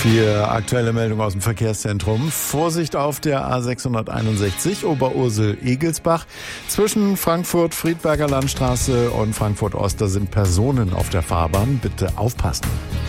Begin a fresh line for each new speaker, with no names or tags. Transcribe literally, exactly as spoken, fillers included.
Die aktuelle Meldung aus dem Verkehrszentrum. Vorsicht auf der A sechshunderteinundsechzig Oberursel-Egelsbach. Zwischen Frankfurt-Friedberger Landstraße und Frankfurt-Ost, da sind Personen auf der Fahrbahn. Bitte aufpassen.